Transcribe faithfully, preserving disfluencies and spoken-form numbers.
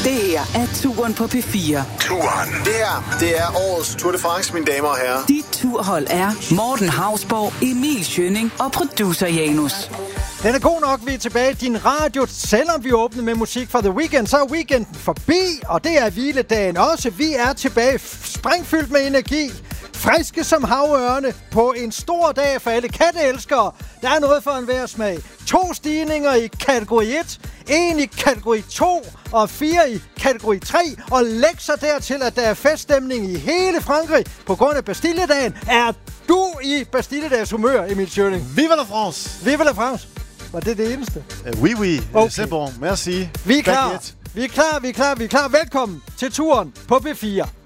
Det her er Turen på P fire. Turen. Det her, det er årets Tour de France, mine damer og herrer. Dit turhold er Morten Hausborg, Emil Schønning og producer Janus. Den er god nok, vi er tilbage i din radio. Selvom vi åbner med musik fra The Weeknd, så er weekenden forbi, og det er hviledagen også. Vi er tilbage sprængfyldt med energi. Friske som havørne på en stor dag for alle katteelskere. Der er noget for enhver smag. To stigninger i kategori et, en i kategori to og fire i kategori tre. Og læg så dertil, at der er feststemning i hele Frankrig. På grund af Bastilledagen er du i Bastilledags humør, Emil Schønning. Vive la France! Vive la France! Var det det eneste? Uh, oui, oui. Okay. C'est bon. Merci. Vi er klar. Vi er klar, vi er klar, vi er klar. Velkommen til Turen på P fire.